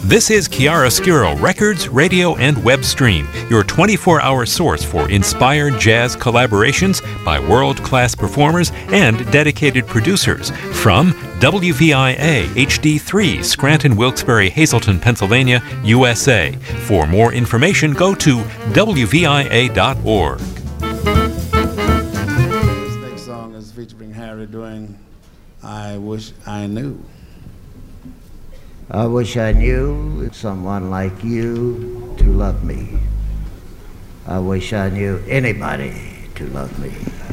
This is Chiaroscuro Records, Radio, and Web Stream, your 24-hour source for inspired jazz collaborations by world-class performers and dedicated producers from WVIA HD3, Scranton, Wilkes-Barre, Hazleton, Pennsylvania, USA. For more information, go to WVIA.org. This next song is featuring Harry doing I Wish I Knew. I wish I knew someone like you to love me. I wish I knew anybody to love me.